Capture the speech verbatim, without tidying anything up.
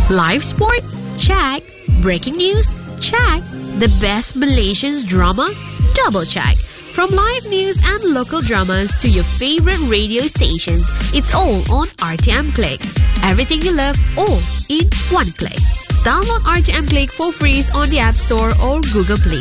Live sport? Check. Breaking news? Check. The best Malaysian drama? Double check. From live news and local dramas to your favorite radio stations, it's all on R T M Click. Everything you love, all in one click. Download R T M Click for free on the App Store or Google Play.